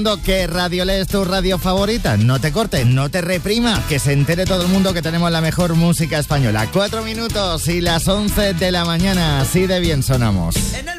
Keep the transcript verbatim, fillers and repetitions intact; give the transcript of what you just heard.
Que Radiolé es tu radio favorita. No te cortes, no te reprima, que se entere todo el mundo que tenemos la mejor música española. Cuatro minutos y las once de la mañana, así de bien sonamos. En el